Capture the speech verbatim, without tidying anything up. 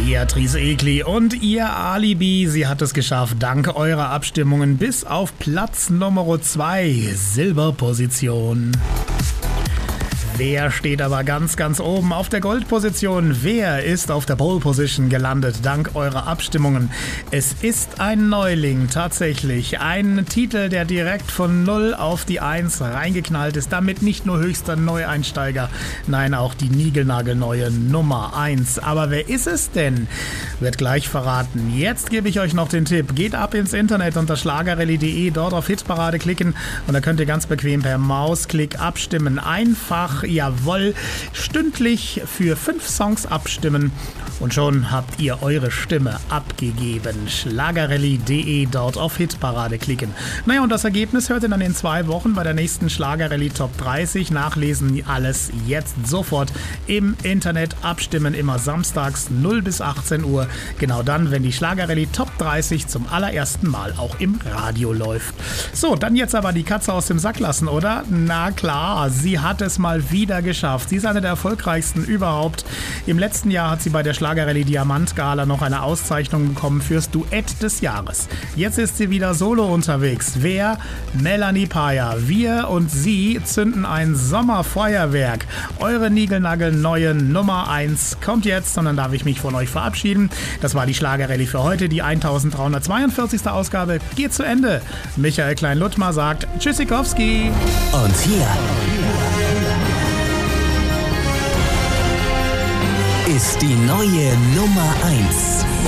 Beatrice Egli und ihr Alibi, sie hat es geschafft, dank eurer Abstimmungen bis auf Platz Nummer zwei, Silberposition. Wer steht aber ganz, ganz oben auf der Goldposition? Wer ist auf der Pole Position gelandet, dank eurer Abstimmungen? Es ist ein Neuling, tatsächlich. Ein Titel, der direkt von null auf die eins reingeknallt ist. Damit nicht nur höchster Neueinsteiger, nein, auch die niegelnagelneue Nummer eins. Aber wer ist es denn? Wird gleich verraten. Jetzt gebe ich euch noch den Tipp. Geht ab ins Internet unter schlagerrallye punkt de, dort auf Hitparade klicken und da könnt ihr ganz bequem per Mausklick abstimmen. Einfach jawohl, stündlich für fünf Songs abstimmen und schon habt ihr eure Stimme abgegeben. schlagerrallye punkt de, dort auf Hitparade klicken. Naja, und das Ergebnis hört ihr dann in zwei Wochen bei der nächsten Schlagerrallye Top dreißig. Nachlesen alles jetzt sofort im Internet. Abstimmen immer samstags null bis achtzehn Uhr. Genau dann, wenn die Schlagerrallye Top dreißig zum allerersten Mal auch im Radio läuft. So, dann jetzt aber die Katze aus dem Sack lassen, oder? Na klar, sie hat es mal wieder geschafft. Sie ist eine der erfolgreichsten überhaupt. Im letzten Jahr hat sie bei der Schlagerrallye Diamant Gala noch eine Auszeichnung bekommen fürs Duett des Jahres. Jetzt ist sie wieder solo unterwegs. Wer? Melanie Paya. Wir und sie zünden ein Sommerfeuerwerk. Eure niegelnagelneue Nummer eins kommt jetzt und dann darf ich mich von euch verabschieden. Das war die Schlagerrallye für heute. Die eintausenddreihundertzweiundvierzigste Ausgabe geht zu Ende. Michael Klein-Luttmer sagt Tschüssikowski. Und hier ist die neue Nummer eins.